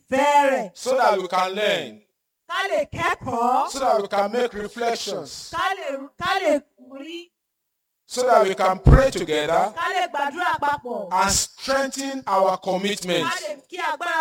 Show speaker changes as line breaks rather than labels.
ìfẹ́ rẹ̀.
so that we can learn,
Ká lè kẹ́kọ̀ọ́.
so that we can make reflections,
Ká lè rí.
so that we can pray together
Ká lè gbàdúrà papọ̀.
and strengthen our commitment.
Ká lè kí agbára